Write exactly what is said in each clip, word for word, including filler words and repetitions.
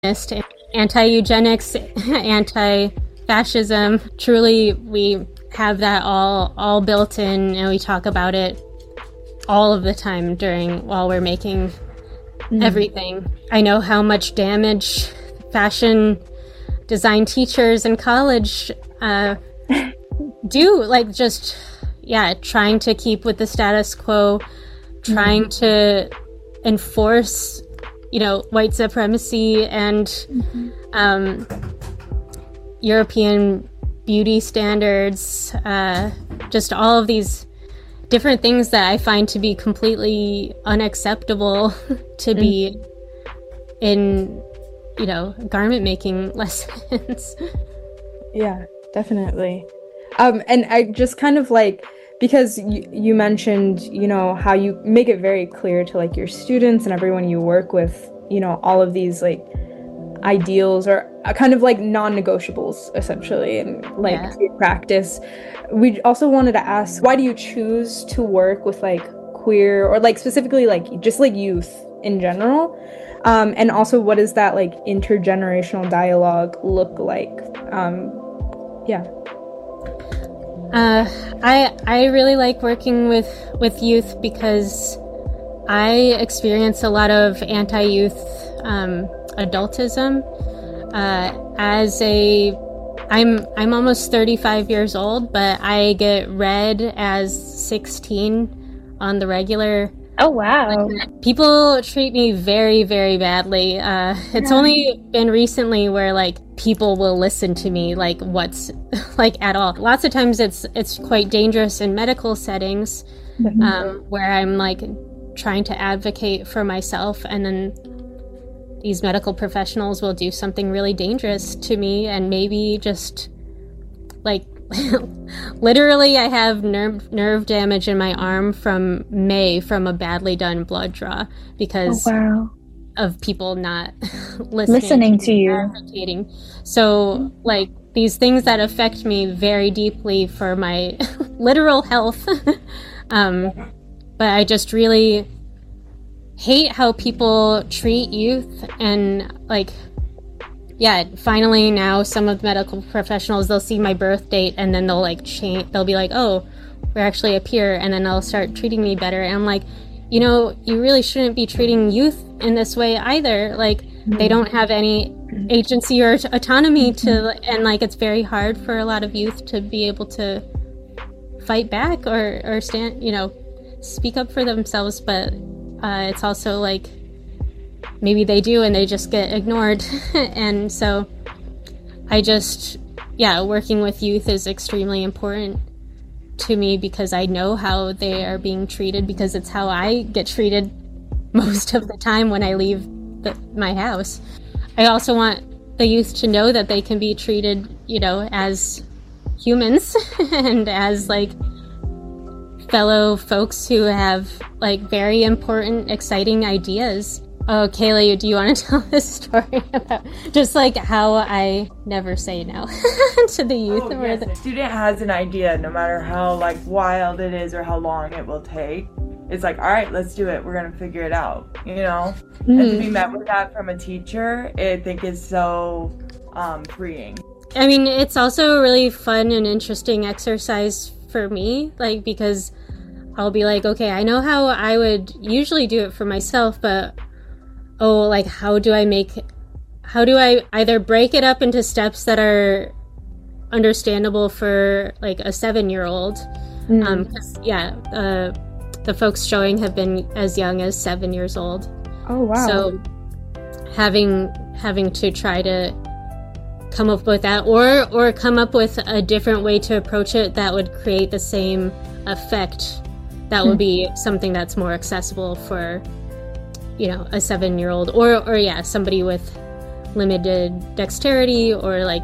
Anti-eugenics, anti-fascism. Truly, we have that all all built in, and we talk about it all of the time during while we're making mm. everything. I know how much damage fashion design teachers in college uh, do, like just yeah, trying to keep with the status quo, trying mm. to enforce, you know, white supremacy and mm-hmm. um, European beauty standards, uh, just all of these different things that I find to be completely unacceptable to mm. be in, you know, garment making lessons. Yeah, definitely. Um, and I just kind of like, because you, you mentioned, you know, how you make it very clear to like your students and everyone you work with, you know, all of these like ideals or kind of like non-negotiables essentially, and like yeah. practice. We also wanted to ask, why do you choose to work with like queer or like specifically like just like youth in general? Um, and also, what does that like intergenerational dialogue look like? Um, yeah. Uh, I I really like working with, with youth because I experience a lot of anti-youth um, adultism. Uh, as a, I'm I'm almost thirty-five years old, but I get read as sixteen on the regular. Oh wow! People treat me very, very badly. Uh, it's yeah. only been recently where like people will listen to me, like what's like at all. Lots of times it's it's quite dangerous in medical settings, mm-hmm. um, where I'm like trying to advocate for myself, and then these medical professionals will do something really dangerous to me, and maybe just like literally I have nerve nerve damage in my arm from May from a badly done blood draw because oh, wow. of people not listening, listening to, to you. Advocating. So like these things that affect me very deeply for my literal health. um, but I just really hate how people treat youth, and like yeah, finally now some of the medical professionals, they'll see my birth date and then they'll like change, they'll be like, oh, we're actually up here, and then they'll start treating me better. And I'm like, you know, you really shouldn't be treating youth in this way either. Like mm-hmm. they don't have any agency or autonomy to, and like it's very hard for a lot of youth to be able to fight back or, or stand, you know, speak up for themselves. But uh, it's also like, maybe they do and they just get ignored. And so I just, yeah, working with youth is extremely important to me because I know how they are being treated, because it's how I get treated most of the time when I leave the, my house. I also want the youth to know that they can be treated, you know, as humans and as like fellow folks who have like very important, exciting ideas. Oh, Kayla, do you want to tell this story about just like how I never say no to the youth? Oh, yes. The student has an idea, no matter how like wild it is or how long it will take. It's like, all right, let's do it. We're going to figure it out, you know? Mm-hmm. And to be met with that from a teacher, I think is so um, freeing. I mean, it's also a really fun and interesting exercise for me, like, because I'll be like, okay, I know how I would usually do it for myself, but oh, like, how do I make, how do I either break it up into steps that are understandable for, like, a seven-year-old? Mm. Um, 'cause, yeah, uh, the folks showing have been as young as seven years old. Oh, wow. So having having to try to come up with that, or, or come up with a different way to approach it that would create the same effect, that would be something that's more accessible for, you know, a seven-year-old, or, or yeah, somebody with limited dexterity, or like,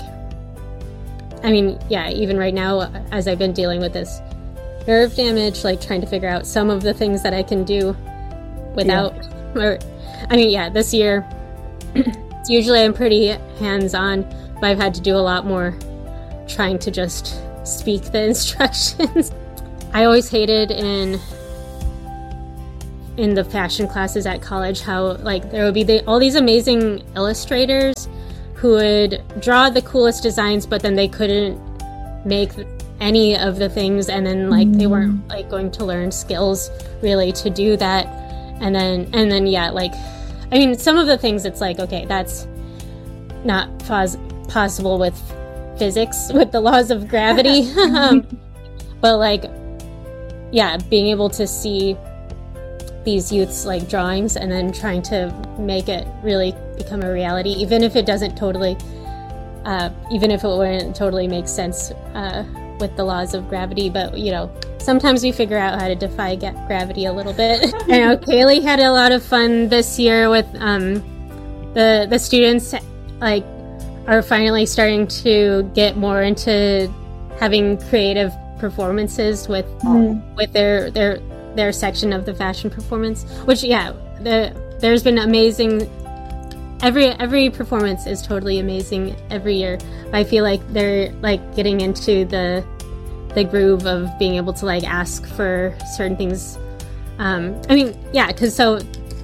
I mean, yeah, even right now, as I've been dealing with this nerve damage, like trying to figure out some of the things that I can do without, yeah. or, I mean, yeah, this year, usually I'm pretty hands-on, but I've had to do a lot more trying to just speak the instructions. I always hated in in the fashion classes at college, how like there would be the, all these amazing illustrators who would draw the coolest designs, but then they couldn't make any of the things, and then like mm. they weren't like going to learn skills really to do that. And then and then yeah, like I mean, some of the things it's like, okay, that's not pos- possible with physics, with the laws of gravity. um, but like yeah, being able to see these youths like drawings and then trying to make it really become a reality, even if it doesn't totally uh, even if it wouldn't totally make sense uh, with the laws of gravity. But you know, sometimes we figure out how to defy ga- gravity a little bit. I know Kaylee had a lot of fun this year with um, the the students like are finally starting to get more into having creative performances with mm. with their their their section of the fashion performance, which yeah the, there's been amazing every every performance is totally amazing every year. I feel like they're like getting into the the groove of being able to like ask for certain things. um I mean yeah because so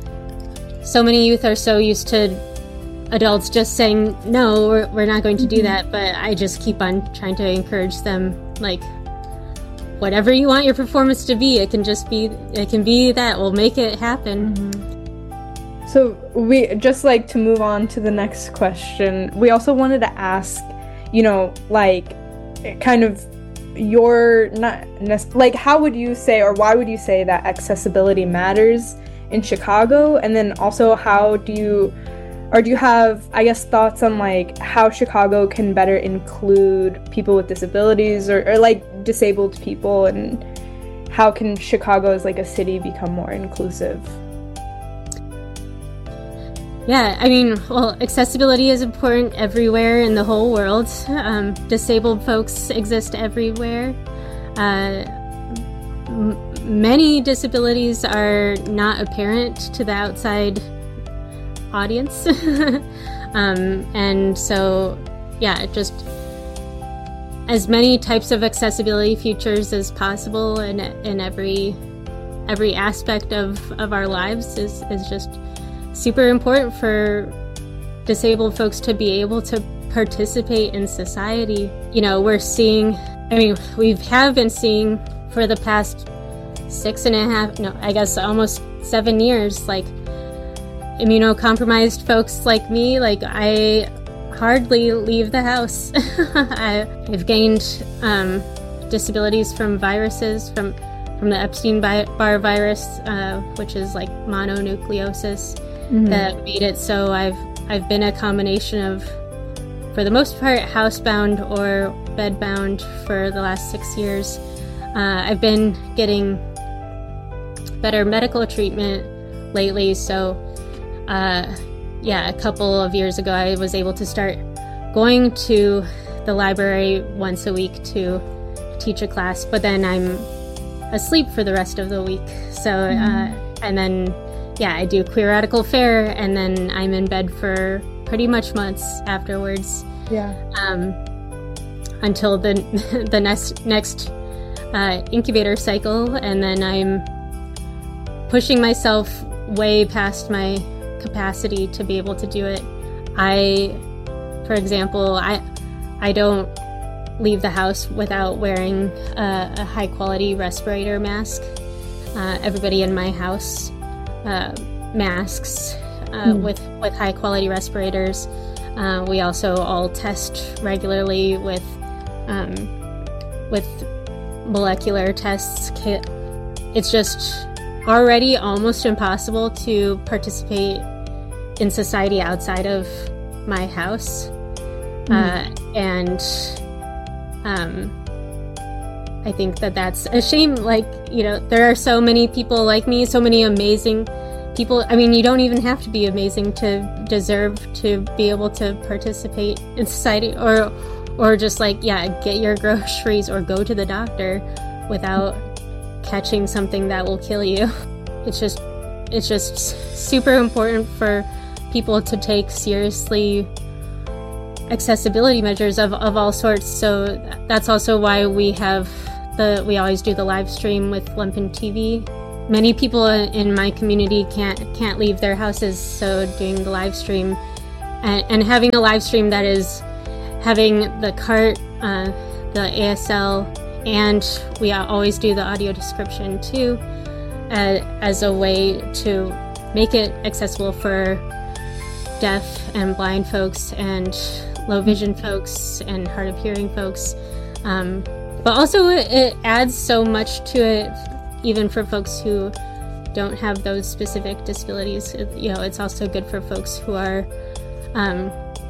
so many youth are so used to adults just saying no, we're, we're not going to do that, but I just keep on trying to encourage them, like, whatever you want your performance to be, it can just be, it can be that, we'll make it happen. Mm-hmm. So we just like to move on to the next question. We also wanted to ask, you know, like, kind of your, not like, how would you say, or why would you say that accessibility matters in Chicago? And then also, how do you, or do you have, I guess, thoughts on like how Chicago can better include people with disabilities, or, or like disabled people, and how can Chicago as like a city become more inclusive? Yeah, I mean, well, accessibility is important everywhere in the whole world. Um, disabled folks exist everywhere. Uh, m- many disabilities are not apparent to the outside audience. um, and so, yeah, just as many types of accessibility features as possible in, in every every aspect of, of our lives is, is just super important for disabled folks to be able to participate in society. You know, we're seeing, I mean, we have been seeing for the past six and a half, no, I guess almost seven years, like, immunocompromised folks like me, like, I hardly leave the house. I, I've gained um, disabilities from viruses, from from the Epstein-Barr virus, uh, which is like mononucleosis, mm-hmm. that made it so I've I've been a combination of, for the most part, housebound or bedbound for the last six years. Uh, I've been getting better medical treatment lately, so Uh, yeah, a couple of years ago, I was able to start going to the library once a week to teach a class, but then I'm asleep for the rest of the week. So, mm-hmm. uh, and then, yeah, I do Queer Radical Fair, and then I'm in bed for pretty much months afterwards. Yeah. Um, until the the next next uh, incubator cycle, and then I'm pushing myself way past my capacity to be able to do it. I, for example, I I don't leave the house without wearing a, a high quality respirator mask. Uh, everybody in my house uh, masks uh, mm. with with high quality respirators. Uh, we also all test regularly with um, with molecular tests. It's just already almost impossible to participate in society outside of my house. Mm. Uh, and um, I think that that's a shame. Like, you know, there are so many people like me, so many amazing people. I mean, you don't even have to be amazing to deserve to be able to participate in society, or or just like, yeah, get your groceries or go to the doctor without catching something that will kill you. It's just it's just super important for people to take seriously accessibility measures of, of all sorts. So that's also why we have the we always do the live stream with Lumpen T V many people in my community can't can't leave their houses, so doing the live stream and, and having a live stream that is having the cart, uh, the A S L, and we always do the audio description too, uh, as a way to make it accessible for deaf and blind folks and low vision folks and hard of hearing folks. Um, but also it adds so much to it, even for folks who don't have those specific disabilities. It, you know, it's also good for folks who are um,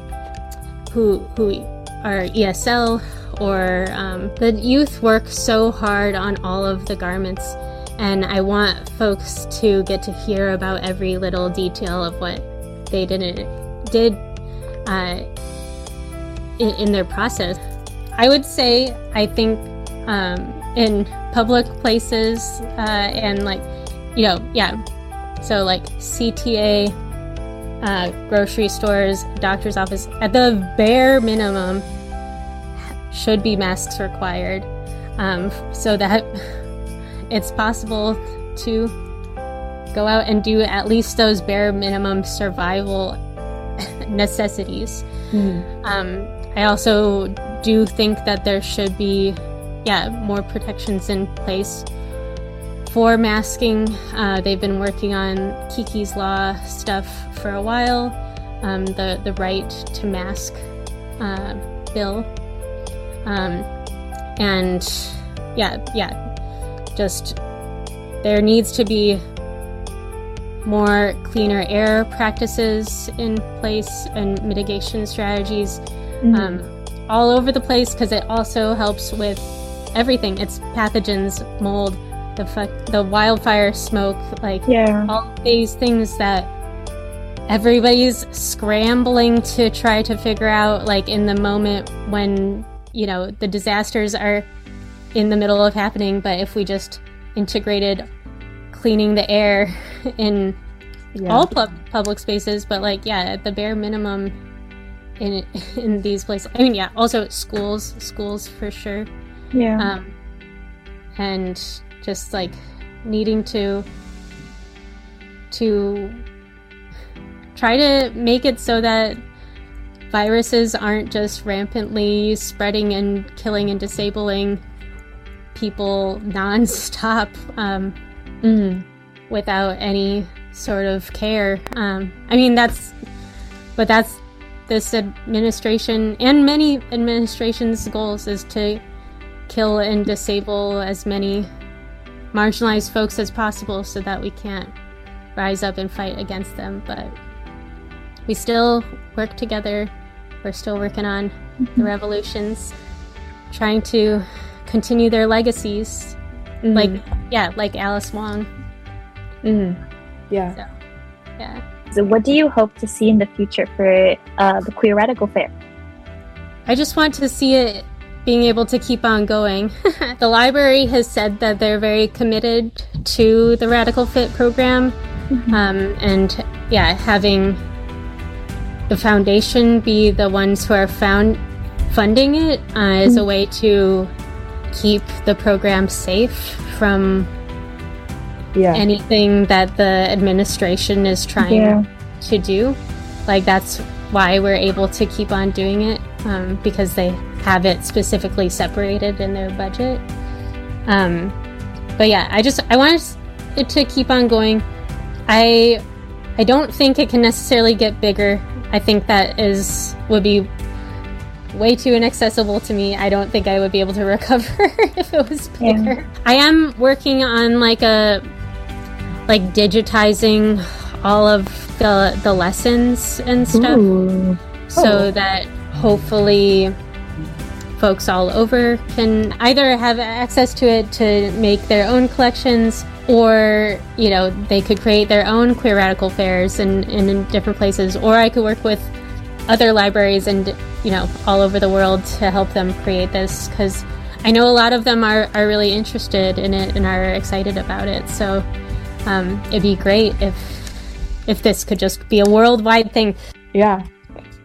who who are E S L, or um, the youth work so hard on all of the garments, and I want folks to get to hear about every little detail of what they didn't did uh, in, in their process. I would say I think um, in public places uh, and like, you know, yeah, so like C T A, uh, grocery stores, doctor's office, at the bare minimum should be masks required, um, so that it's possible to go out and do at least those bare minimum survival necessities. Mm. Um, I also do think that there should be, yeah, more protections in place for masking. Uh, they've been working on Kiki's Law stuff for a while, um, the, the right to mask uh, bill. Um, and yeah, yeah, just there needs to be more cleaner air practices in place and mitigation strategies mm-hmm. um, all over the place, because it also helps with everything. It's pathogens, mold, the fu- the wildfire smoke, like yeah. all these things that everybody's scrambling to try to figure out, like in the moment when, you know, the disasters are in the middle of happening. But if we just integrated cleaning the air in yeah. all pub- public spaces, but like, yeah, at the bare minimum in in these places. I mean, yeah, also schools, schools for sure. Yeah. Um, and just like needing to to try to make it so that viruses aren't just rampantly spreading and killing and disabling people nonstop, um, mm, without any sort of care. Um, I mean, that's, but that's this administration and many administrations' goals, is to kill and disable as many marginalized folks as possible so that we can't rise up and fight against them. But we still work together. We're still working on mm-hmm. the revolutions, trying to continue their legacies, mm-hmm. like, yeah, like Alice Wong. Mm-hmm. Yeah. So, yeah. So what do you hope to see in the future for uh, the Queer Radical Fair? I just want to see it being able to keep on going. The library has said that they're very committed to the Radical Fit program, mm-hmm. um, and yeah, having the foundation be the ones who are found funding it uh, mm-hmm. is a way to keep the program safe from yeah. anything that the administration is trying yeah. to do. Like, that's why we're able to keep on doing it, um, because they have it specifically separated in their budget. Um, but yeah, I just I want it to keep on going. I I don't think it can necessarily get bigger. I think that is would be way too inaccessible to me. I don't think I would be able to recover if it was bigger. Yeah. I am working on like a like digitizing all of the the lessons and stuff. Ooh. So oh. that hopefully folks all over can either have access to it to make their own collections, or, you know, they could create their own queer radical fairs in, in, in different places, or I could work with other libraries and, you know, all over the world to help them create this, because I know a lot of them are, are really interested in it and are excited about it. So um, it'd be great if if this could just be a worldwide thing. Yeah.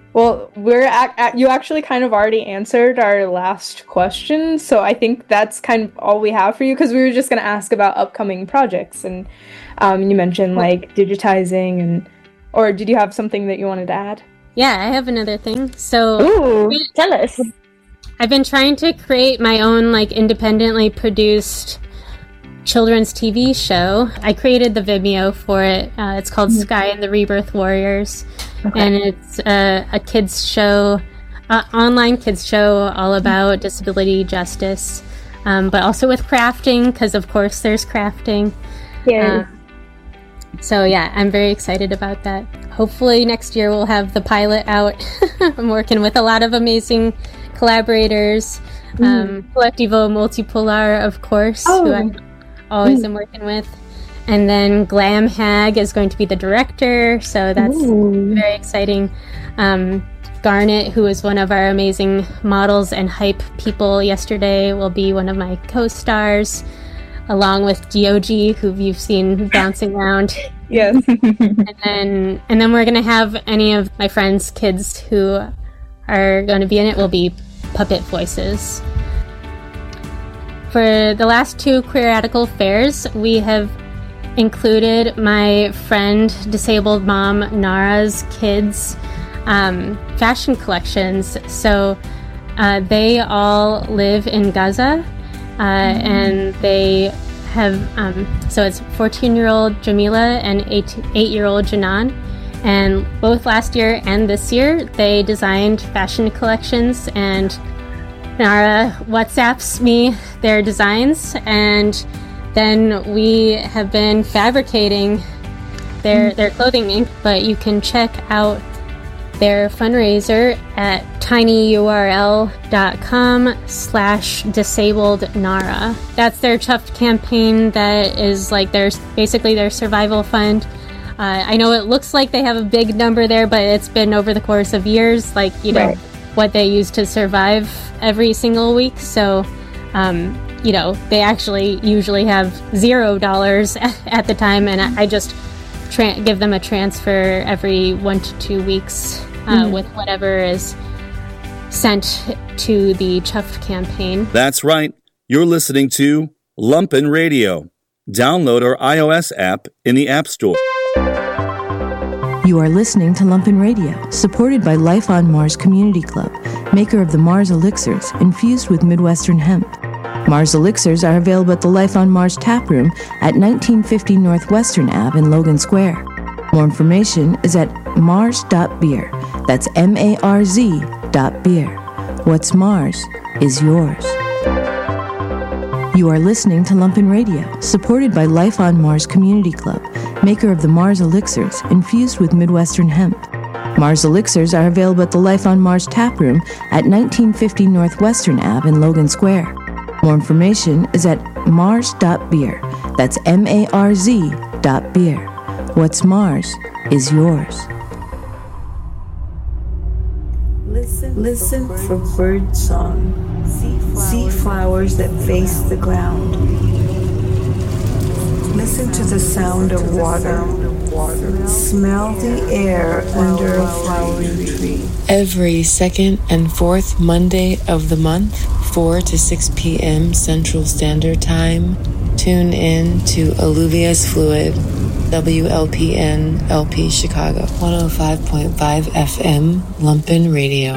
Well, we're at, at, you actually kind of already answered our last question, so I think that's kind of all we have for you, because we were just going to ask about upcoming projects, and um, you mentioned like digitizing, and or did you have something that you wanted to add? Yeah, I have another thing. So, Ooh, tell us. I've been trying to create my own like independently produced children's T V show. I created the Vimeo for it. Uh, it's called mm-hmm. Sky and the Rebirth Warriors. Okay. And it's a, a kids show, uh, online kids show all about disability justice, um, but also with crafting, because of course there's crafting. Yeah. Uh, so yeah, I'm very excited about that. Hopefully next year we'll have the pilot out. I'm working with a lot of amazing collaborators. Mm. Um, Colectivo Multipolar, of course, oh. who I always mm. am working with. And then Glam Hag is going to be the director, so that's Ooh. very exciting. Um, Garnet, who is one of our amazing models and hype people yesterday, will be one of my co-stars, along with D O G, who you've seen bouncing around. Yes. and then and then we're going to have any of my friends' kids who are going to be in it will be puppet voices. For the last two Queer Radical fairs, we have included my friend, disabled mom Nara's kids' um, fashion collections. So uh, they all live in Gaza, uh, mm-hmm. and they have, um, so it's fourteen-year-old Jamila and eight-year-old Janan. And both last year and this year, they designed fashion collections, and Nara WhatsApps me their designs, and then we have been fabricating their their clothing. But you can check out their fundraiser at tinyurl.com slash disabled Nara. That's their Chuffed campaign. That is like their basically their survival fund. Uh, I know it looks like they have a big number there, but it's been over the course of years, like, you know, right. what they use to survive every single week. So, um, you know, they actually usually have zero dollars at the time, and I just tra- give them a transfer every one to two weeks uh, mm. with whatever is sent to the Chuffed campaign. That's right. You're listening to Lumpen Radio. Download our iOS app in the App Store. You are listening to Lumpen Radio, supported by Life on Mars Community Club, maker of the Mars Elixirs, infused with Midwestern hemp. Mars Elixirs are available at the Life on Mars tap room at nineteen fifty Northwestern Avenue in Logan Square. More information is at mars dot beer. That's M A R Z dot beer. What's Mars is yours. You are listening to Lumpen Radio, supported by Life on Mars Community Club, maker of the Mars Elixirs, infused with Midwestern hemp. Mars Elixirs are available at the Life on Mars tap room at nineteen fifty Northwestern Avenue in Logan Square. More information is at mars dot beer. That's M A R Z dot beer. What's Mars is yours. Listen, Listen for bird song. See flowers that face the ground. Listen to the sound of water. Smell the air under a flowering tree. Every second and fourth Monday of the month, four to six p.m. Central Standard Time, tune in to Alluvius Fluid, W L P N L P Chicago, one oh five point five F M, Lumpen Radio.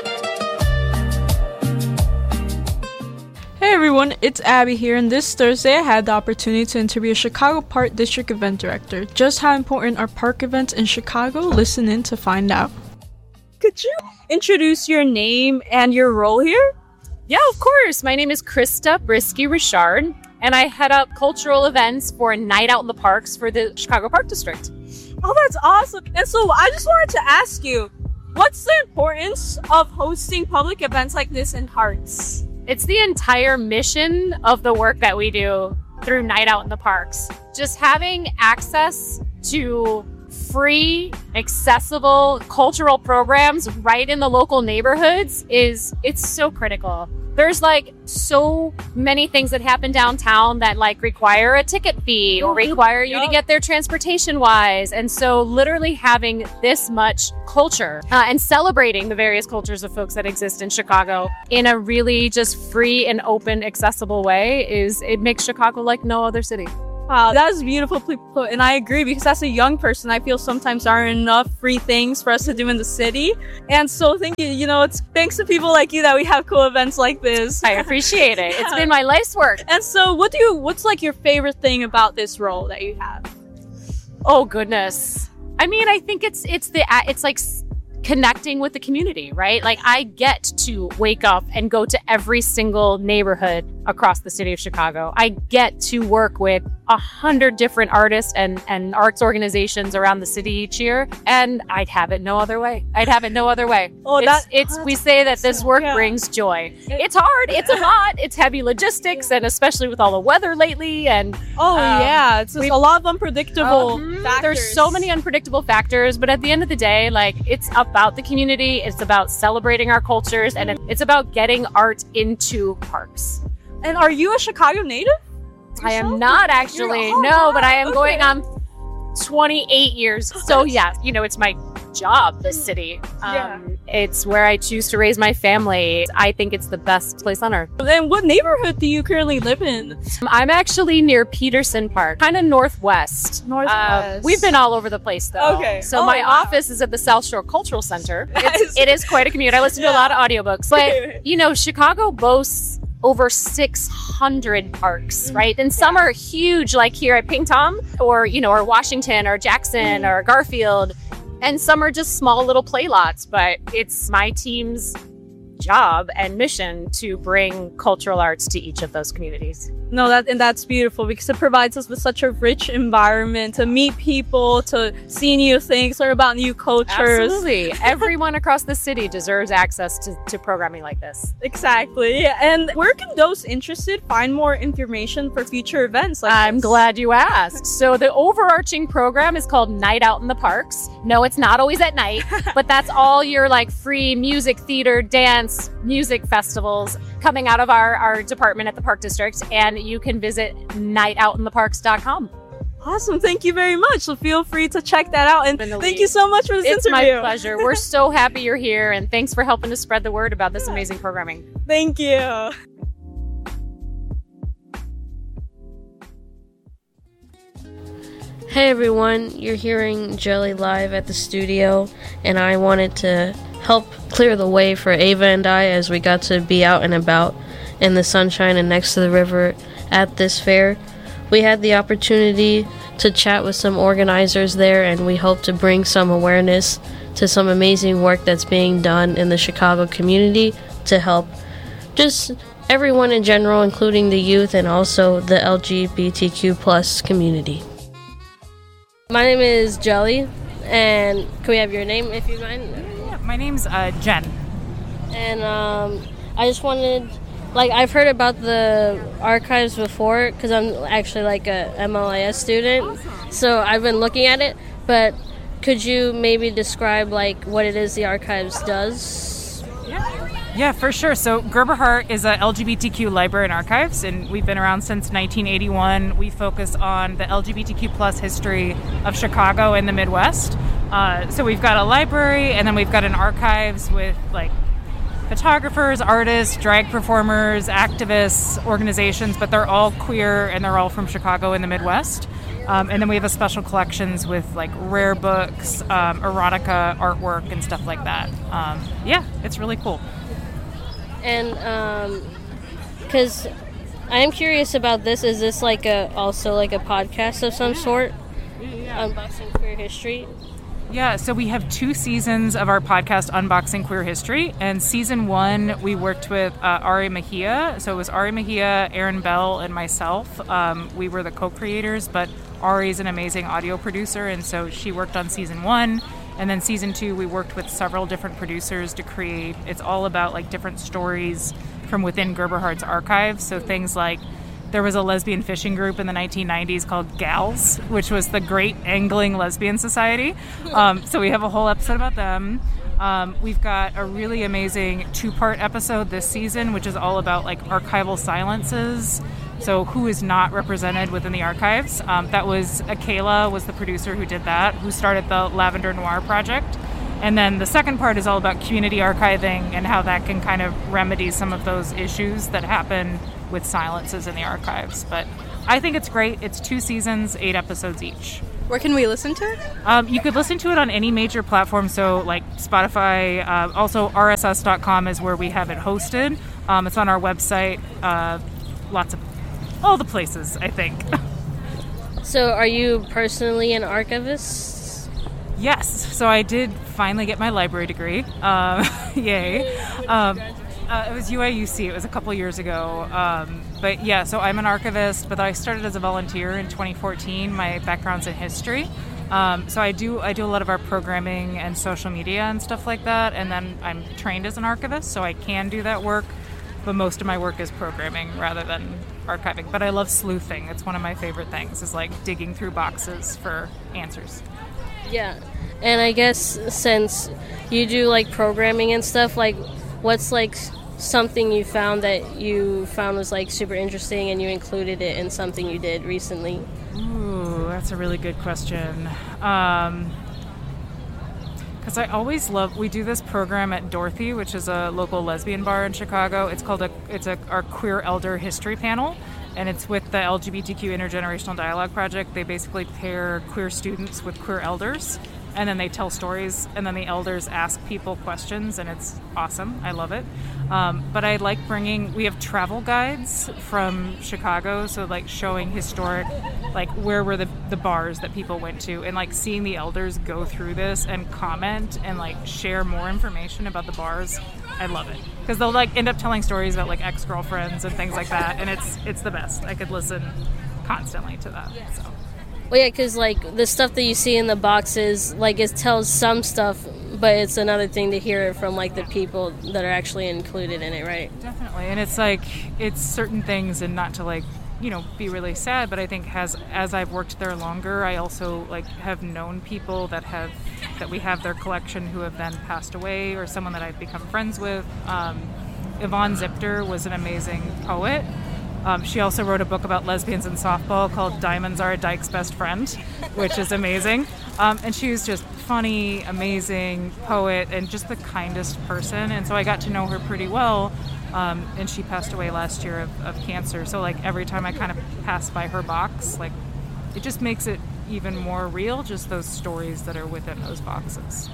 Hey everyone, it's Abby here, and this Thursday I had the opportunity to interview a Chicago Park District event director. Just how important are park events in Chicago? Listen in to find out. Could you introduce your name and your role here? Yeah, of course. My name is Krista Brisky Richard, and I head up cultural events for Night Out in the Parks for the Chicago Park District. Oh, that's awesome. And so I just wanted to ask you, what's the importance of hosting public events like this in parks? It's the entire mission of the work that we do through Night Out in the Parks. Just having access to free, accessible cultural programs right in the local neighborhoods is, it's so critical. There's like so many things that happen downtown that like require a ticket fee or require you to get there transportation wise. And so literally having this much culture uh, and celebrating the various cultures of folks that exist in Chicago in a really just free and open, accessible way is, it makes Chicago like no other city. Wow, that was beautifully put, and I agree, because as a young person, I feel sometimes there aren't enough free things for us to do in the city. And so thank you, you know, it's thanks to people like you that we have cool events like this. I appreciate it. It's been my life's work. And so what do you, what's like your favorite thing about this role that you have? Oh goodness. I mean, I think it's, it's the, it's like connecting with the community, right? Like I get to wake up and go to every single neighborhood across the city of Chicago. I get to work with a hundred different artists and, and arts organizations around the city each year. And I'd have it no other way. I'd have it no other way. Oh, it's, that, it's, we say that this work yeah. brings joy. It's hard. It's a lot. It's heavy logistics, and especially with all the weather lately. And oh um, yeah, it's just a lot of unpredictable uh, factors. There's so many unpredictable factors, but at the end of the day, like it's about the community. It's about celebrating our cultures, and it's about getting art into parks. And are you a Chicago native? I am not actually. Oh, no, wow. but I am Okay. going on twenty-eight years. So yeah, you know, it's my job, this city. Um, Yeah. It's where I choose to raise my family. I think it's the best place on earth. And what neighborhood do you currently live in? I'm actually near Peterson Park, kind of northwest. Northwest. Uh, we've been all over the place though. Okay. So Oh, my wow. office is at the South Shore Cultural Center. That It's, is- it is quite a commute. I listen to a Yeah. lot of audiobooks. But, you know, Chicago boasts over six hundred parks, right? And some are huge, like here at Ping Tom, or, you know, or Washington, or Jackson, or Garfield. And some are just small little play lots, but it's my team's job and mission to bring cultural arts to each of those communities. No, that and that's beautiful, because it provides us with such a rich environment to meet people, to see new things, learn about new cultures. Absolutely. Everyone across the city deserves access to, to programming like this. Exactly. And where can those interested find more information for future events like I'm this? glad you asked. So the overarching program is called Night Out in the Parks. No, it's not always at night, but that's all your like free music, theater, dance, music festivals coming out of our, our department at the Park District. And you can visit night out in the parks dot com. Awesome. Thank you very much. So feel free to check that out. And Been the thank lead. you so much for this It's interview. my pleasure. We're so happy you're here, and thanks for helping to spread the word about this amazing programming. Thank you. Hey everyone, you're hearing Jelly live at the studio, and I wanted to help clear the way for Ava and I as we got to be out and about in the sunshine and next to the river at this fair. We had the opportunity to chat with some organizers there, and we hope to bring some awareness to some amazing work that's being done in the Chicago community to help just everyone in general, including the youth and also the L G B T Q plus community. My name is Jelly, and can we have your name if you mind? Yeah, my name's uh, Jen. And um, I just wanted, like, I've heard about the archives before because I'm actually like a M L I S student, awesome. So I've been looking at it. But could you maybe describe like what it is the archives does? Yeah. Yeah, for sure. So Gerber Hart is a L G B T Q library and archives, and we've been around since nineteen eighty-one. We focus on the L G B T Q plus history of Chicago and the Midwest. Uh, so we've got a library, and then we've got an archives with like photographers, artists, drag performers, activists, organizations, but they're all queer and they're all from Chicago and the Midwest. Um, and then we have a special collections with like rare books, um, erotica, artwork, and stuff like that. Um, yeah, it's really cool. And um, because I am curious about this, is this like a also like a podcast of some sort? Yeah. Unboxing Queer History. Yeah, so we have two seasons of our podcast, Unboxing Queer History. And season one, we worked with uh, Ari Mejia. So it was Ari Mejia, Aaron Bell, and myself. Um, we were the co-creators, but Ari's an amazing audio producer, and so she worked on season one. And then season two, we worked with several different producers to create. It's all about like different stories from within Gerber Hart's archives. So things like there was a lesbian fishing group in the nineteen nineties called GALS, which was the Great Angling Lesbian Society. Um, so we have a whole episode about them. Um, we've got a really amazing two-part episode this season, which is all about like archival silences. So who is not represented within the archives. Um, that was Akela was the producer who did that, who started the Lavender Noir project. And then the second part is all about community archiving and how that can kind of remedy some of those issues that happen with silences in the archives. But I think it's great. It's two seasons, eight episodes each. Where can we listen to it? Um, you could listen to it on any major platform, so like Spotify. Uh, also, R S S dot com is where we have it hosted. Um, it's on our website. Uh, lots of, all the places, I think. So are you personally an archivist? Yes. So I did finally get my library degree. Um, yay. Um, uh, it was U I U C. It was a couple years ago. Um, but yeah, so I'm an archivist, but I started as a volunteer in twenty fourteen. My background's in history. Um, so I do I do a lot of our programming and social media and stuff like that. And then I'm trained as an archivist, so I can do that work. But most of my work is programming rather than archiving. But I love sleuthing. It's one of my favorite things, is like digging through boxes for answers. Yeah. And I guess since you do like programming and stuff, like what's like something you found that you found was like super interesting and you included it in something you did recently? Ooh, that's a really good question. Um, Because I always love, we do this program at Dorothy, which is a local lesbian bar in Chicago. It's called a, it's a, our Queer Elder History Panel, and it's with the L G B T Q Intergenerational Dialogue Project. They basically pair queer students with queer elders, and then they tell stories, and then the elders ask people questions, and it's awesome. I love it. Um, but I like bringing, we have travel guides from Chicago, so like showing historic, like where were the, the bars that people went to, and like seeing the elders go through this and comment and like share more information about the bars. I love it. Because they'll like end up telling stories about like ex-girlfriends and things like that, and it's it's the best. I could listen constantly to that. So. Well, yeah, because like the stuff that you see in the boxes, like it tells some stuff, but it's another thing to hear it from like the people that are actually included in it, right? Definitely, and it's like it's certain things, and not to like you know be really sad, but I think has as I've worked there longer, I also like have known people that have that we have their collection who have then passed away, or someone that I've become friends with. Um, Yvonne Zipter was an amazing poet. Um, she also wrote a book about lesbians in softball called Diamonds Are a Dyke's Best Friend, which is amazing. Um, and she was just funny, amazing poet, and just the kindest person. And so I got to know her pretty well. Um, and she passed away last year of, of cancer. So like every time I kind of pass by her box, like it just makes it even more real, just those stories that are within those boxes.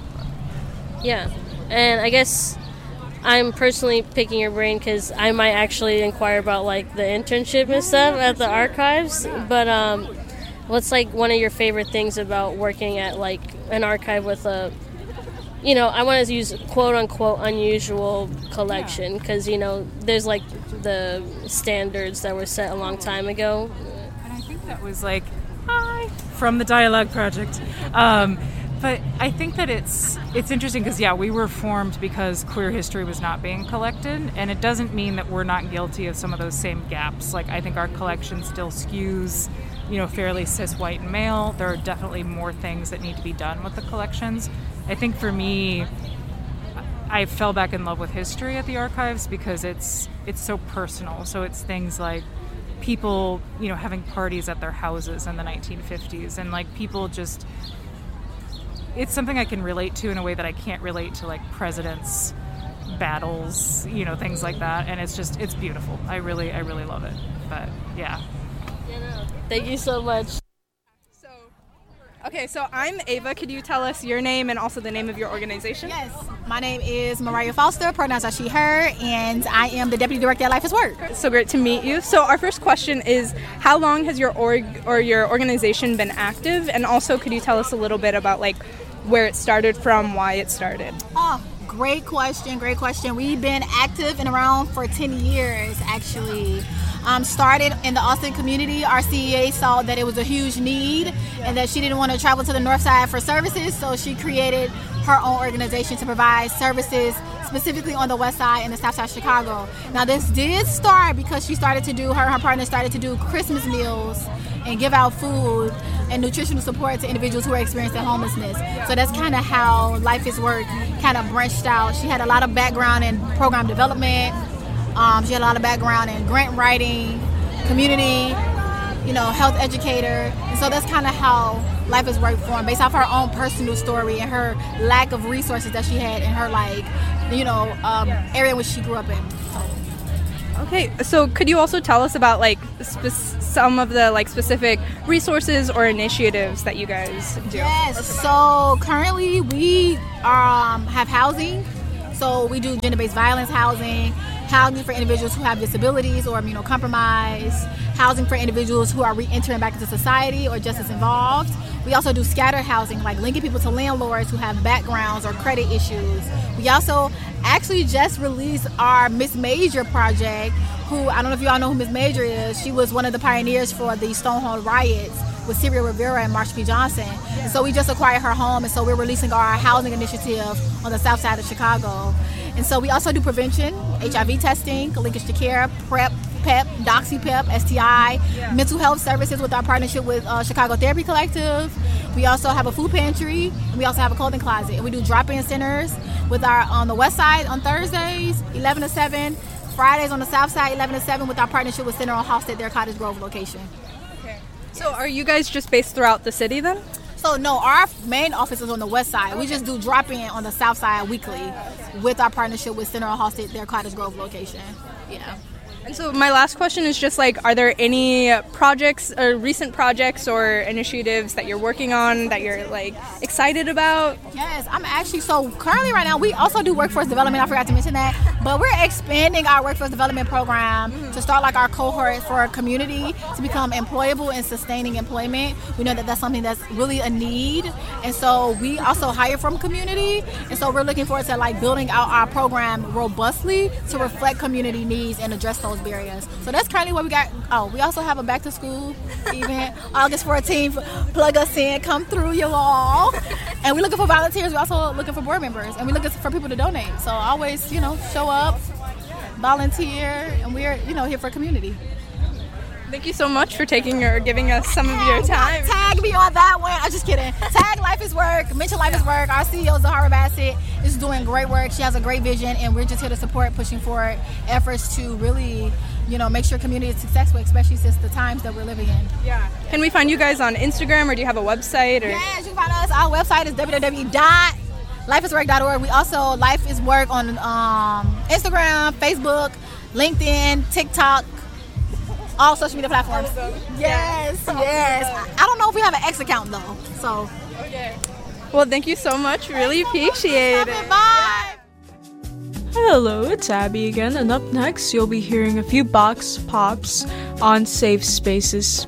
Yeah. And I guess I'm personally picking your brain because I might actually inquire about like the internship and stuff at the archives. But um, what's like one of your favorite things about working at like an archive with a, you know, I want to use quote unquote unusual collection because you know there's like the standards that were set a long time ago. And I think that was like hi from the Dialogue Project. Um, But I think that it's it's interesting because, yeah, we were formed because queer history was not being collected, and it doesn't mean that we're not guilty of some of those same gaps. Like, I think our collection still skews, you know, fairly cis, white, and male. There are definitely more things that need to be done with the collections. I think for me, I fell back in love with history at the archives because it's it's so personal. So it's things like people, you know, having parties at their houses in the nineteen fifties, and, like, people just... It's something I can relate to in a way that I can't relate to like presidents, battles, you know, things like that. And it's just, it's beautiful. I really, I really love it. But yeah. Thank you so much. So, okay, so I'm Ava. Could you tell us your name and also the name of your organization? Yes, my name is Mariah Foster, pronouns are she, her, and I am the Deputy Director at Life is Work. So great to meet you. So our first question is, how long has your org or your organization been active? And also, could you tell us a little bit about like where it started from, why it started? Oh, great question, great question. We've been active and around for ten years, actually. Um, started in the Austin community. Our C E A saw that it was a huge need and that she didn't want to travel to the north side for services, so she created her own organization to provide services specifically on the west side and the south side of Chicago. Now this did start because she started to do, her and her partner started to do Christmas meals and give out food and nutritional support to individuals who are experiencing homelessness. So that's kind of how Life is Work kind of branched out. She had a lot of background in program development. Um, she had a lot of background in grant writing, community, you know, health educator. And so that's kind of how Life is Work formed, based off her own personal story and her lack of resources that she had in her, like, you know, um, area in which she grew up in. So. Okay, so could you also tell us about like spe- some of the like specific resources or initiatives that you guys do? Yes, so currently we um, have housing. So we do gender-based violence housing, housing for individuals who have disabilities or immunocompromised, housing for individuals who are re-entering back into society or just as involved. We also do scattered housing, like linking people to landlords who have backgrounds or credit issues. We also actually just released our Miss Major project, who, I don't know if you all know who Miss Major is. She was one of the pioneers for the Stonewall riots with Sylvia Rivera and Marsha P. Johnson. And so we just acquired her home, and so we're releasing our housing initiative on the south side of Chicago. And so we also do prevention, H I V testing, linkage to care, PrEP, PEP, DoxyPEP, S T I, yeah. mental health services with our partnership with uh, Chicago Therapy Collective. We also have a food pantry, and we also have a clothing closet. And we do drop-in centers with our on the west side on Thursdays, eleven to seven, Fridays on the south side, eleven to seven, with our partnership with Center on Halsted, their Cottage Grove location. Okay. So are you guys just based throughout the city then? So no, our main office is on the west side. We just do drop-in on the south side weekly with our partnership with Center on Halsted, their Cottage Grove location. Yeah. And so my last question is just like, are there any projects or recent projects or initiatives that you're working on that you're like excited about? Yes, I'm actually, so currently right now, we also do workforce development. I forgot to mention that, but we're expanding our workforce development program mm-hmm. to start like our cohort for our community to become employable and sustaining employment. We know that that's something that's really a need. And so we also hire from community. And so we're looking forward to like building out our program robustly to reflect community needs and address those barriers. So that's currently what we got. Oh, we also have a back to school event August fourteenth. Plug us in, come through, you all. And we're looking for volunteers. We're also looking for board members, and we're looking for people to donate. So always, you know, show up, volunteer, and we're, you know, here for community. Thank you so much for taking or giving us some of your time. Tag me on that one. I'm just kidding. Tag Life is Work. Mention Life is Work. Our C E O, Zahara Bassett, is doing great work. She has a great vision, and we're just here to support, pushing forward efforts to really, you know, make sure community is successful, especially since the times that we're living in. Yeah. Can we find you guys on Instagram, or do you have a website? Or? Yes, you can find us. Our website is w w w dot life is work dot org. We also Life is Work on um, Instagram, Facebook, LinkedIn, TikTok, all social media platforms. Yes, yes. I don't know if we have an X account though. So. Okay. Well, thank you so much. Really appreciate it. Bye. Hello, it's Abby again, and up next you'll be hearing a few box pops on Safe Spaces.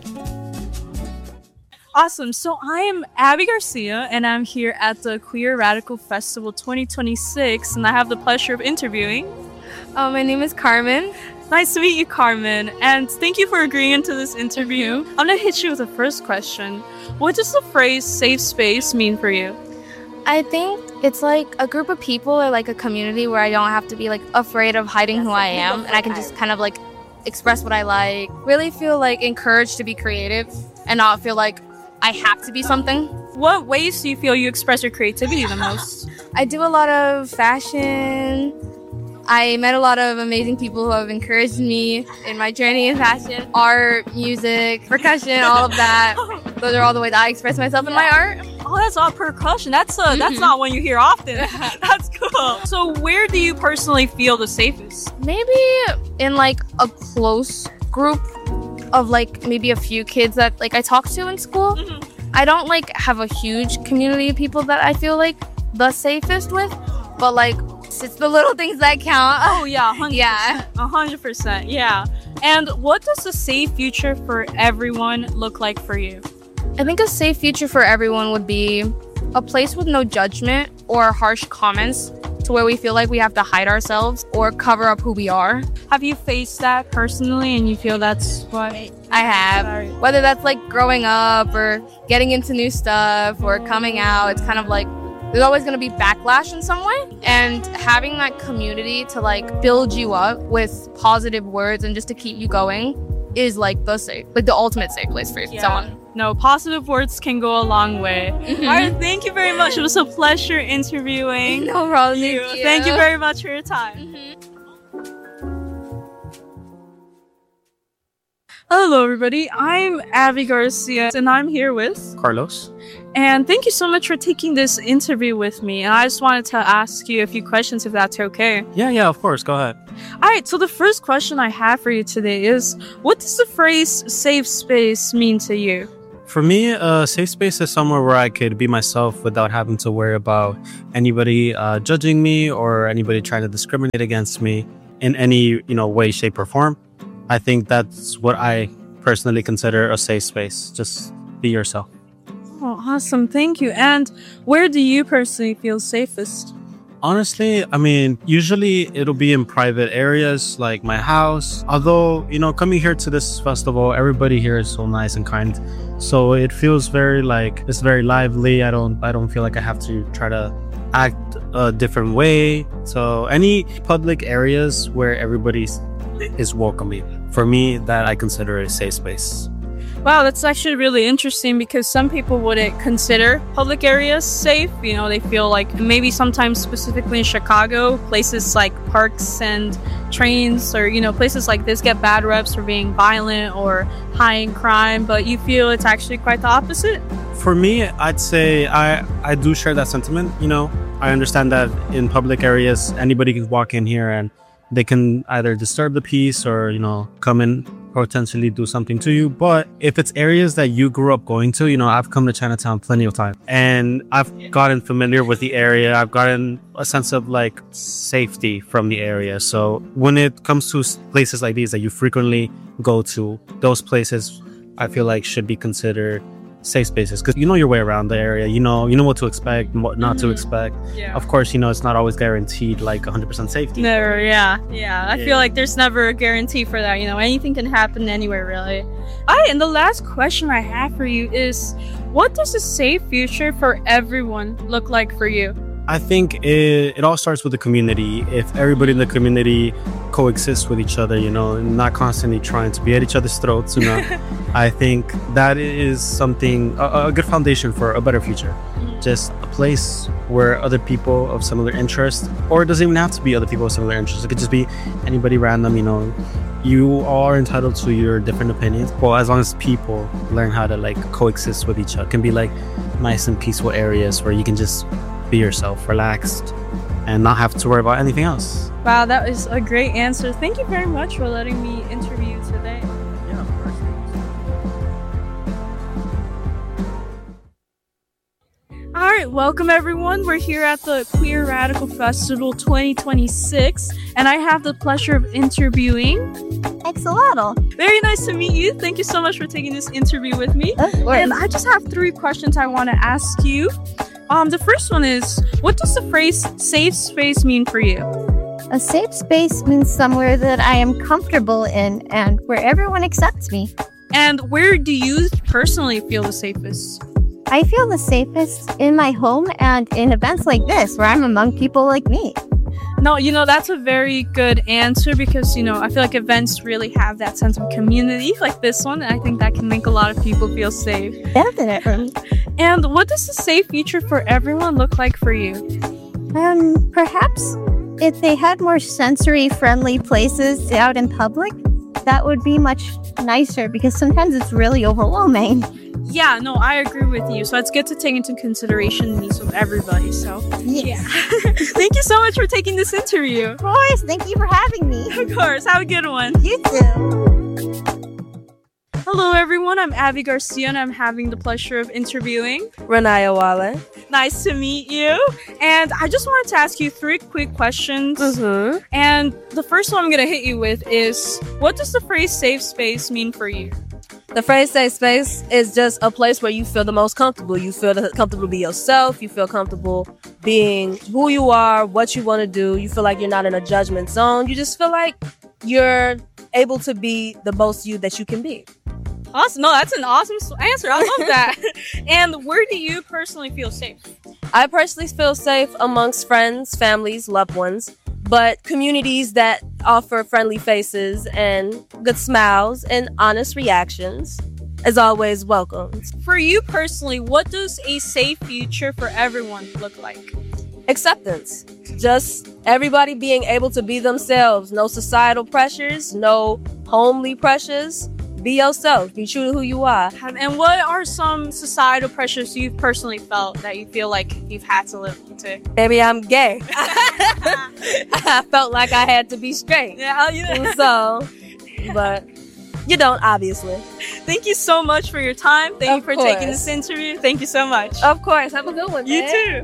Awesome. So I am Abby Garcia, and I'm here at the Queer Radical Festival twenty twenty-six, and I have the pleasure of interviewing. Oh, my name is Carmen. Nice to meet you, Carmen, and thank you for agreeing to this interview. I'm gonna hit you with the first question. What does the phrase safe space mean for you? I think it's like a group of people or like a community where I don't have to be like afraid of hiding who I am, and I can just kind of like express what I like. Really feel like encouraged to be creative and not feel like I have to be something. What ways do you feel you express your creativity the most? I do a lot of fashion. I met a lot of amazing people who have encouraged me in my journey in fashion, art, music, percussion, all of that. Those are all the ways I express myself in my art. Oh, that's all percussion. That's uh, mm-hmm. that's not one you hear often. That's cool. So where do you personally feel the safest? Maybe in like a close group of like maybe a few kids that like I talk to in school. Mm-hmm. I don't like have a huge community of people that I feel like the safest with, but like it's the little things that count. Oh yeah, one hundred percent. Yeah, one hundred percent. Yeah. And what does a safe future for everyone look like for you? I think a safe future for everyone would be a place with no judgment or harsh comments to where we feel like we have to hide ourselves or cover up who we are. Have you faced that personally and you feel that's what? I have. Sorry. Whether that's like growing up or getting into new stuff or coming out, it's kind of like there's always going to be backlash in some way. And having that community to like build you up with positive words and just to keep you going is like the safe, like the ultimate safe place for Yeah. someone. No, positive words can go a long way. Mhm. All right, thank you very much. It was a pleasure interviewing. No problem. you. Thank you. Thank you very much for your time. Mm-hmm. Hello, everybody. I'm Abby Garcia, and I'm here with Carlos. And thank you so much for taking this interview with me. And I just wanted to ask you a few questions, if that's okay. Yeah, yeah, of course. Go ahead. All right, so the first question I have for you today is, what does the phrase safe space mean to you? For me, a safe space is somewhere where I could be myself without having to worry about anybody uh, judging me or anybody trying to discriminate against me in any, you know, way, shape, or form. I think that's what I personally consider a safe space. Just be yourself. Oh, awesome. Thank you. And where do you personally feel safest? Honestly, I mean, usually it'll be in private areas like my house. Although, you know, coming here to this festival, everybody here is so nice and kind. So it feels very like, it's very lively. I don't, I don't feel like I have to try to act a different way. So any public areas where everybody is welcoming, for me, that I consider a safe space. Wow, that's actually really interesting because some people wouldn't consider public areas safe. You know, they feel like maybe sometimes specifically in Chicago, places like parks and trains or, you know, places like this get bad reps for being violent or high in crime, but you feel it's actually quite the opposite? For me, I'd say I, I do share that sentiment. You know, I understand that in public areas, anybody can walk in here and they can either disturb the peace or, you know, come in, potentially do something to you. But if it's areas that you grew up going to, you know, I've come to Chinatown plenty of times and I've gotten familiar with the area. I've gotten a sense of like safety from the area. So when it comes to places like these that you frequently go to, those places I feel like should be considered safe spaces because you know your way around the area, you know you know what to expect and what not mm-hmm. to expect. Yeah. Of course, you know it's not always guaranteed like one hundred percent safety. Never, yeah, yeah. I yeah. feel like there's never a guarantee for that. You know, anything can happen anywhere, really. All right, and the last question I have for you is, what does a safe future for everyone look like for you? I think it, it all starts with the community. If everybody in the community coexists with each other, you know, and not constantly trying to be at each other's throats, you know, I think that is something, a, a good foundation for a better future. Just a place where other people of similar interest, or it doesn't even have to be other people of similar interest. It could just be anybody random, you know. You are entitled to your different opinions, but as long as people learn how to like coexist with each other, it can be like nice and peaceful areas where you can just be yourself, relaxed, and not have to worry about anything else. Wow, that was a great answer. Thank you very much for letting me interview you today. Yeah, of course. All right, welcome everyone. We're here at the Queer Radical Festival twenty twenty-six, and I have the pleasure of interviewing Axolotl. Very nice to meet you. Thank you so much for taking this interview with me. Of course. And I just have three questions I want to ask you. Um, the first one is, what does the phrase safe space mean for you? A safe space means somewhere that I am comfortable in and where everyone accepts me. And where do you personally feel the safest? I feel the safest in my home and in events like this where I'm among people like me. No, you know, that's a very good answer because, you know, I feel like events really have that sense of community like this one. And I think that can make a lot of people feel safe. Definitely. And what does a safe future for everyone look like for you? Um, perhaps if they had more sensory-friendly places out in public, that would be much nicer because sometimes it's really overwhelming. Yeah, no, I agree with you. So it's good to take into consideration the needs of everybody. So, yes. yeah. Thank you so much for taking this interview. Of course. Thank you for having me. Of course. Have a good one. You too. Hello, everyone. I'm Abby Garcia, and I'm having the pleasure of interviewing Renaya Wale. Nice to meet you. And I just wanted to ask you three quick questions. Mm-hmm. And the first one I'm going to hit you with is, what does the phrase safe space mean for you? The phrase safe space is just a place where you feel the most comfortable. You feel comfortable to be yourself. You feel comfortable being who you are, what you want to do. You feel like you're not in a judgment zone. You just feel like you're able to be the most you that you can be. Awesome. No, that's an awesome s- answer. I love that. And where do you personally feel safe? I personally feel safe amongst friends, families, loved ones, but communities that offer friendly faces and good smiles and honest reactions is always welcomed. For you personally, what does a safe future for everyone look like? Acceptance. Just everybody being able to be themselves. No societal pressures, no homely pressures. Be yourself. Be true to who you are. And what are some societal pressures you've personally felt that you feel like you've had to live up to? Maybe I'm gay. I felt like I had to be straight. Yeah, yeah. So, but you don't, obviously. Thank you so much for your time. Thank Of you for course. taking this interview. Thank you so much. Of course. Have a good one. You man. too.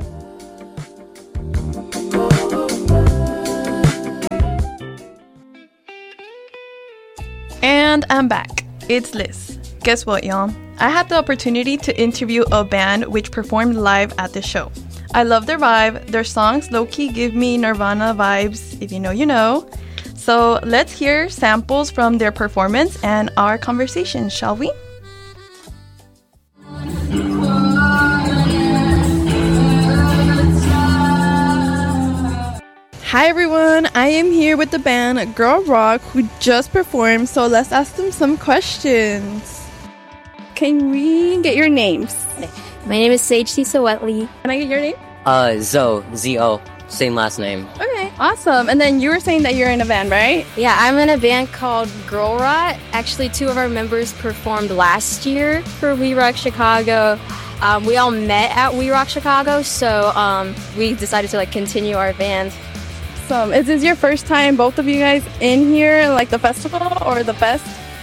And I'm back. It's Liz. Guess what, y'all? I had the opportunity to interview a band which performed live at the show. I love their vibe. Their songs low-key give me Nirvana vibes, if you know, you know. So let's hear samples from their performance and our conversation, shall we? Hi everyone, I am here with the band Girl Rock who just performed, so let's ask them some questions. Can we get your names? My name is Sage Sisawetli. Can I get your name? Uh, Zo, Z O, same last name. Okay, awesome. And then you were saying that you're in a band, right? Yeah, I'm in a band called Girl Rot. Actually, two of our members performed last year for We Rock Chicago. Um, we all met at We Rock Chicago, so um, we decided to like continue our band. Awesome. Is this your first time, both of you guys, in here, like the festival or the fest?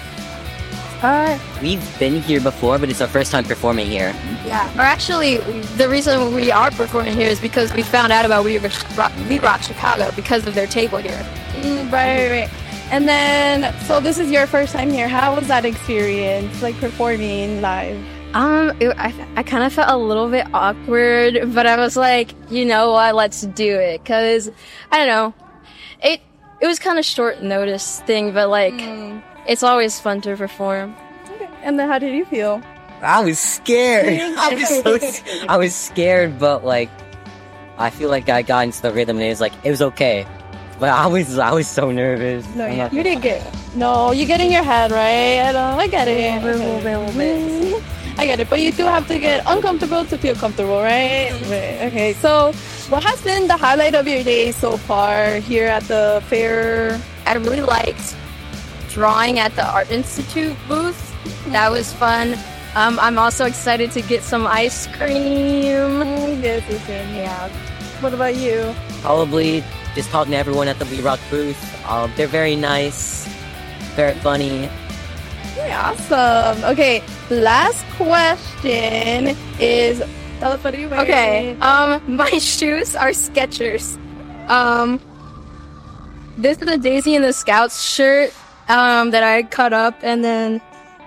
Uh, We've been here before, but it's our first time performing here. yeah. Or actually, the reason we are performing here is because we found out about We Rock, We Rock Chicago because of their table here. Mm, right, right, right. And then, so this is your first time here. How was that experience, like performing live? Um, it, I, I kind of felt a little bit awkward, but I was like, you know what, let's do it. Cause, I don't know, it it was kind of short notice thing, but like, mm. it's always fun to perform. Okay. And then how did you feel? I was scared. I was so, I was scared, but like, I feel like I got into the rhythm and it was like, it was okay. But I was, I was so nervous. No, yeah, you didn't get No, you get in your head, right? I know, I get it. A little bit, a little bit. I get it, but you do have to get uncomfortable to feel comfortable, right? Right. Okay, so what has been the highlight of your day so far here at the fair? I really liked drawing at the Art Institute booth. That was fun. Um, I'm also excited to get some ice cream. Yes, yes, yeah. What about you? Probably just talking to everyone at the We Rock booth. Um, they're very nice, very funny. Yeah, awesome. Okay, last question is, tell us what are you wearing? Okay, um, my shoes are Skechers. Um, this is a Daisy and the Scouts shirt, um, that I cut up, and then,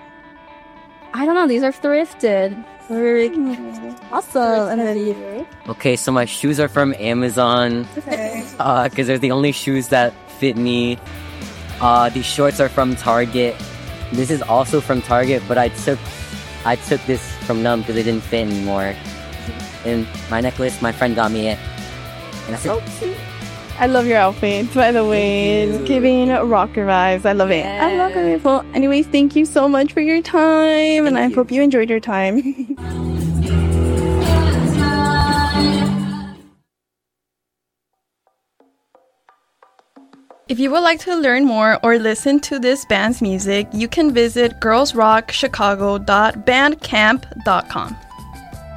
I don't know, these are thrifted. Awesome. And then you? Okay, so my shoes are from Amazon. Okay. Uh, because they're the only shoes that fit me. Uh, these shorts are from Target. This is also from Target, but I took I took this from Numb because it didn't fit anymore. And my necklace, my friend got me it. And that's it. I love your outfit, by the way. It's giving rocker vibes. I love it. Yeah. I love it. Well, anyways, thank you so much for your time, and I hope you enjoyed your time. If you would like to learn more or listen to this band's music, you can visit girls rock chicago dot bandcamp dot com.